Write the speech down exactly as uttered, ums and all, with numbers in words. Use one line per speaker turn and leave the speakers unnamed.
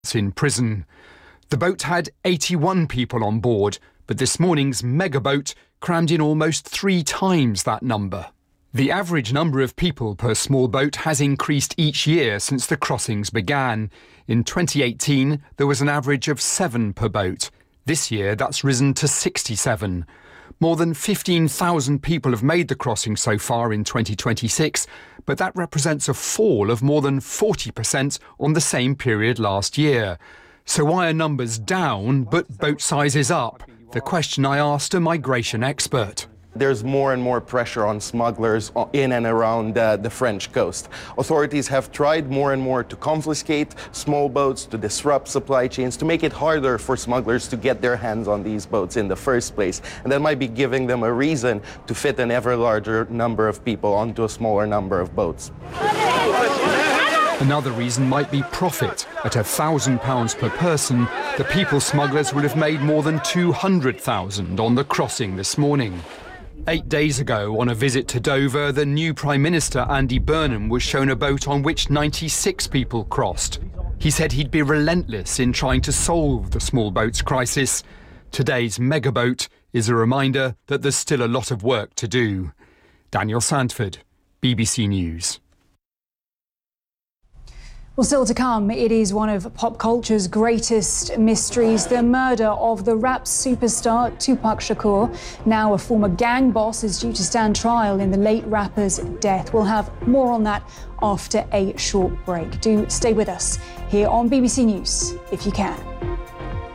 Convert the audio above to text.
in prison. The boat had eighty-one people on board, but this morning's megaboat crammed in almost three times that number. The average number of people per small boat has increased each year since the crossings began. In twenty eighteen, there was an average of seven per boat. This year, that's risen to sixty-seven. More than fifteen thousand people have made the crossing so far in twenty twenty-six, but that represents a fall of more than forty percent on the same period last year. So why are numbers down but boat sizes up? The question I asked a migration expert.
There's more and more pressure on smugglers in and around uh, the French coast. Authorities have tried more and more to confiscate small boats, to disrupt supply chains, to make it harder for smugglers to get their hands on these boats in the first place. And that might be giving them a reason to fit an ever larger number of people onto a smaller number of boats.
Another reason might be profit. At a thousand pounds per person, the people smugglers would have made more than two hundred thousand on the crossing this morning. Eight days ago, on a visit to Dover, the new Prime Minister, Andy Burnham, was shown a boat on which ninety-six people crossed. He said he'd be relentless in trying to solve the small boats crisis. Today's megaboat is a reminder that there's still a lot of work to do. Daniel Sandford, B B C News.
Well, still to come, it is one of pop culture's greatest mysteries, the murder of the rap superstar Tupac Shakur. Now a former gang boss is due to stand trial in the late rapper's death. We'll have more on that after a short break. Do stay with us here on B B C News if you can.